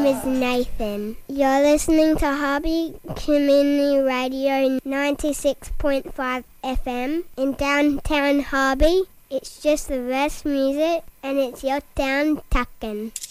is Nathan. You're listening to Harvey Community Radio 96.5 FM in downtown Harvey. It's just the best music and it's your town talking.